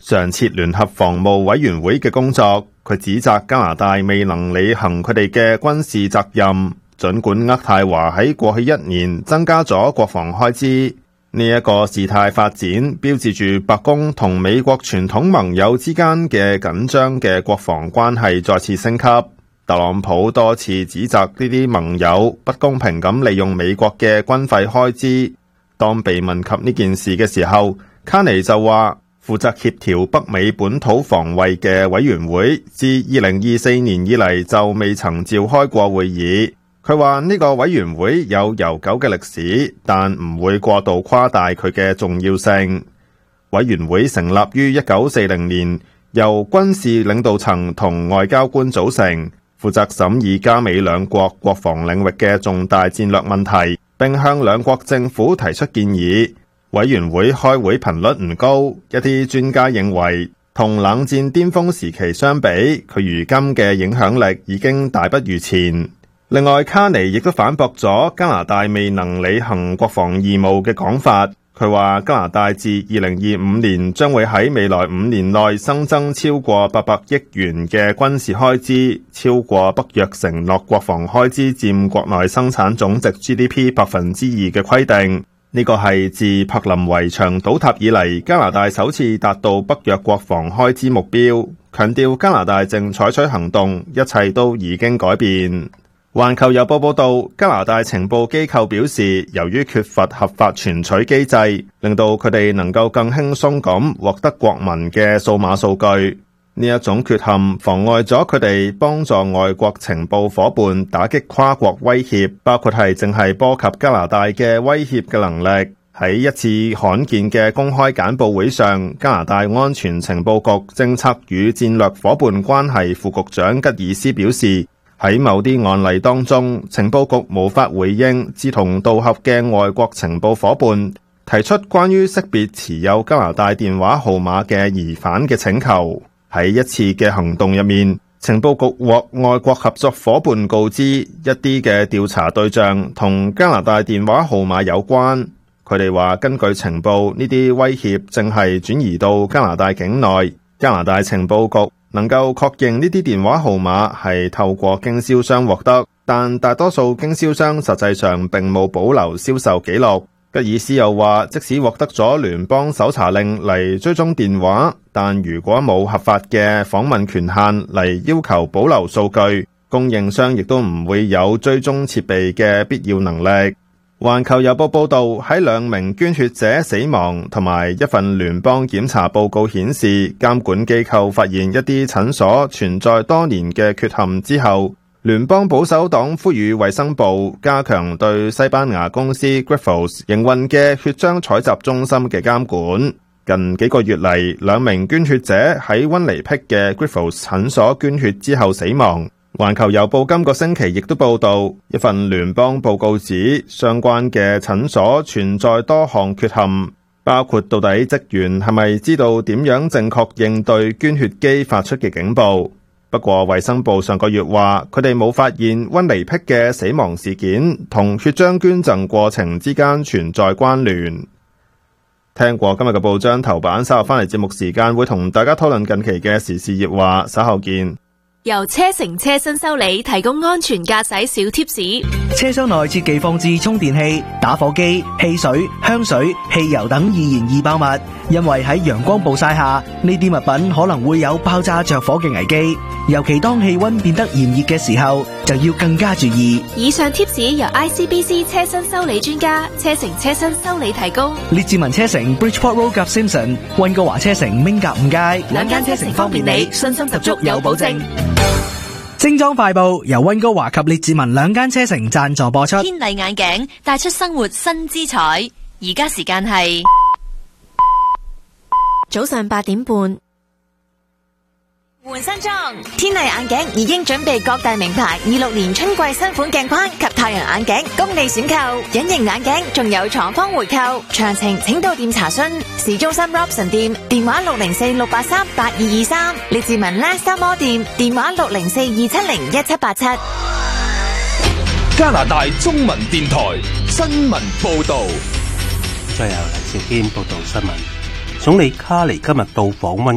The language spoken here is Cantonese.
常設聯合防務委員會嘅工作。佢指責加拿大未能履行佢哋嘅軍事責任，儘管渥太華喺過去1年增加咗國防開支。呢一個事態發展標誌住白宮同美國傳統盟友之間嘅緊張嘅國防關係再次升級。特朗普多次指責呢啲盟友不公平咁利用美國嘅軍費開支。當被問及呢件事嘅時候，卡尼就話負責協調北美本土防衛嘅委員會自2024年以嚟就未曾召開過會議。佢話呢個委員會有悠久嘅歷史，但唔會過度誇大佢嘅重要性。委員會成立於1940年，由軍事領導層同外交官組成，負責審議加美兩國國防領域嘅重大戰略問題，並向兩國政府提出建議。委員會開會頻率唔高，一啲專家認為同冷戰巔峰時期相比，佢如今嘅影響力已經大不如前。另外，卡尼亦都反駁咗加拿大未能履行國防義務嘅講法。佢話加拿大自2025年將會喺未來5年內新增超過800億元嘅軍事開支，超過北約承諾國防開支佔國內生產總值 GDP 2% 嘅規定。呢個係自柏林圍牆倒塌以嚟加拿大首次達到北約國防開支目標，強調加拿大正採取行動，一切都已經改變。環球郵報報道，加拿大情報機構表示，由於缺乏合法存取機制，令到佢哋能夠更輕鬆咁獲得國民嘅數碼數據。呢一種缺陷妨礙咗佢哋幫助外國情報夥伴打擊跨國威脅，包括係淨係波及加拿大嘅威脅嘅能力。喺一次罕見嘅公開簡報會上，加拿大安全情報局政策與戰略夥伴關係副局長吉爾斯表示，喺某啲案例當中，情報局無法回應志同道合嘅外國情報夥伴提出關於識別持有加拿大電話號碼嘅疑犯嘅請求。喺一次嘅行動入面，情報局獲外國合作夥伴告知一啲嘅調查對象同加拿大電話號碼有關。佢哋話根據情報，呢啲威脅正係轉移到加拿大境內。加拿大情報局能夠確認呢啲電話號碼係透過經銷商獲得，但大多數經銷商實際上並冇保留銷售記錄。吉爾斯又話，即使獲得咗聯邦搜查令嚟追蹤電話，但如果冇合法嘅訪問權限嚟要求保留數據，供應商亦都唔會有追蹤設備嘅必要能力。環球郵報報道，喺2名捐血者死亡同埋一份聯邦檢查報告顯示，監管機構發現一啲診所存在多年嘅缺陷之後，聯邦保守黨呼籲衛生部加強對西班牙公司 Grifols 營運嘅血漿採集中心嘅監管。近幾個月嚟，2名捐血者喺溫尼碧嘅 Grifols 診所捐血之後死亡。環球郵報今個星期亦都報道，一份聯邦報告指相關嘅診所存在多項缺陷，包括到底職員係咪知道點樣正確應對捐血機發出嘅警報。不過衛生部上個月話，佢哋冇發現溫尼碧嘅死亡事件同血漿捐贈過程之間存在關聯。聽過今日嘅報章頭版，稍後翻嚟節目時間會同大家討論近期嘅時事熱話，稍後見。 由車成車新修理提供安全駕駛小貼士。 車廂內切忌放置充電器、打火機、汽水、香水、汽油等易燃易爆物，因為喺陽光暴曬下，呢啲物品可能會有爆炸着火嘅危機。尤其當氣溫變得炎熱嘅時候，就要更加注意。 以上貼士由 ICBC 車身修理專家車成車身修理提供。 列治文車城 Bridgeport Road 及 Simpson， 溫哥華車城 Ming 夾5街， 兩間車城方便你，信心十足有保證。 精裝快報由溫哥華及列治文兩間車城贊助播出。 天麗眼鏡帶出生活新姿彩。而家時間係早上8點半。換新裝，天麗眼鏡已經準備各大名牌26年春季新款鏡框及太陽眼鏡供你選購，隱形眼鏡仲有廠方回購，詳情請到店查詢。市中心 Robson 店電話604-683-8223，列治文 Last Mall 店電話604-270-1787。 加拿大中文電台新聞報道。 再由黎兆堅報道新聞。總理卡尼今日到訪溫